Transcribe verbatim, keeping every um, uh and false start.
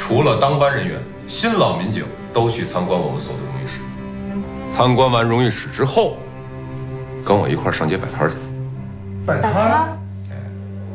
除了当班人员，新老民警都去参观我们所的荣誉室。参观完荣誉室之后，跟我一块儿上街摆摊去。 摆摊？